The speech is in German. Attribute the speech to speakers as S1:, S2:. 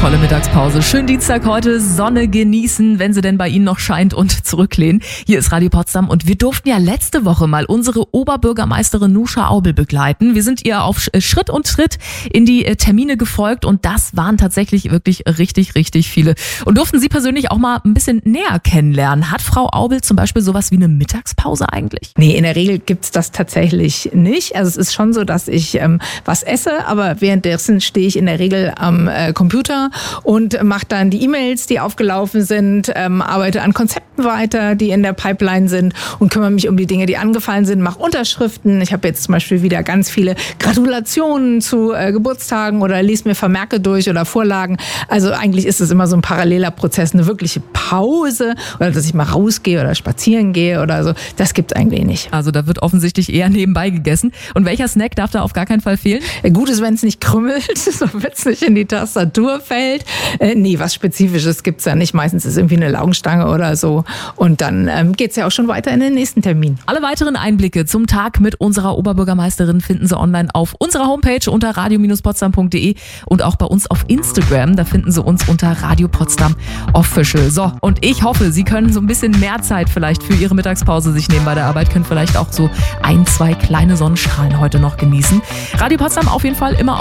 S1: tolle Mittagspause. Schönen Dienstag heute, Sonne genießen, wenn sie denn bei Ihnen noch scheint und zurücklehnen. Hier ist Radio Potsdam und wir durften ja letzte Woche mal unsere Oberbürgermeisterin Nusha Aubel begleiten. Wir sind ihr auf Schritt und Tritt in die Termine gefolgt und das waren tatsächlich wirklich richtig, richtig viele. Und durften Sie persönlich auch mal ein bisschen näher kennenlernen. Hat Frau Aubel zum Beispiel sowas wie eine Mittagspause eigentlich?
S2: Nee, in der Regel gibt's das tatsächlich nicht. Also es ist schon so, dass ich was esse, aber währenddessen stehe ich in der Regel am Computer und mache dann die E-Mails, die aufgelaufen sind, arbeite an Konzepten weiter, die in der Pipeline sind und kümmere mich um die Dinge, die angefallen sind, mache Unterschriften. Ich habe jetzt zum Beispiel wieder ganz viele Gratulationen zu Geburtstagen oder lese mir Vermerke durch oder Vorlagen. Also eigentlich ist es immer so ein paralleler Prozess, eine wirkliche Pause oder dass ich mal rausgehe oder spazieren gehe oder so. Das gibt's eigentlich nicht.
S1: Also da wird offensichtlich eher nebenbei gegessen. Und welcher Snack darf da auf gar keinen Fall fehlen?
S2: Gut ist, wenn es nicht krümmelt, wenn es nicht in die Tastatur fällt. Nee, was Spezifisches gibt's ja nicht. Meistens ist irgendwie eine Laugenstange oder so. Und dann geht's ja auch schon weiter in den nächsten Termin.
S1: Alle weiteren Einblicke zum Tag mit unserer Oberbürgermeisterin finden Sie online auf unserer Homepage unter radio-potsdam.de und auch bei uns auf Instagram. Da finden Sie uns unter Radio Potsdam Official. So, und ich hoffe, Sie können so ein bisschen mehr Zeit vielleicht für Ihre Mittagspause sich nehmen bei der Arbeit, können vielleicht auch so 1, 2 kleine Sonnenstrahlen heute noch genießen. Radio Potsdam auf jeden Fall immer